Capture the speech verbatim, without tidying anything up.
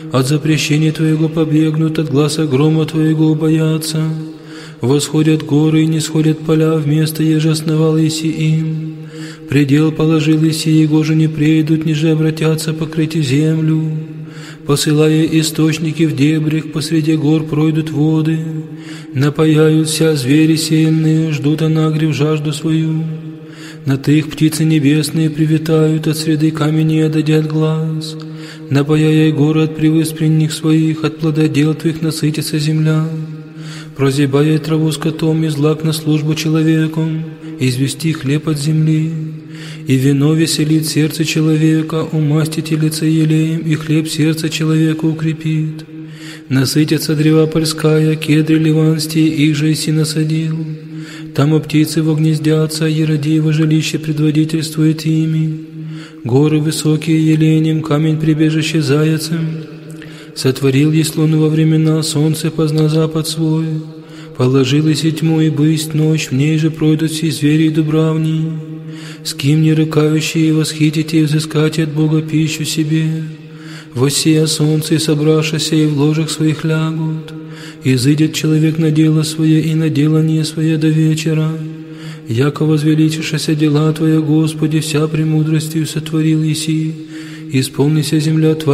От запрещения Твоего побегнут, от гласа грома Твоего боятся. Восходят горы и не сходят поля, вместо еже основал еси им. Предел положил еси, его же не прейдут, ниже обратятся покрыть землю. Посылая источники в дебрях, посреди гор пройдут воды. Напаяются звери сеянные, ждут анагрев жажду свою. На их птицы небесные привитают, от среды каменей отойдят глаз. Напаяй горы от превыспренних своих, от плододел Твоих насытится земля. Прозябая траву скотом и злак на службу человеку, извести хлеб от земли. И вино веселит сердце человека, умастите лице елеем, и хлеб сердце человека укрепит. Насытятся древа польская, кедры ливанские, их же иси насадил. Там и птицы вогнездятся, Еродиево жилище предводительствует ими. Горы высокие еленем, камень прибежище заяцем. Сотворил есть луну во времена, солнце позна запад свой. Положил и тьму, и бысть ночь, в ней же пройдут все звери и дубравни. С кем не рыкающие и восхитите, и взыскайте от Бога пищу себе. Воссея солнце, и собравшися, и в ложах своих лягут. Изыдет человек на дело свое, и на делание свое до вечера. Яко возвеличишься дела Твоя, Господи, вся премудростью сотворил еси. Исполнися земля Твоя.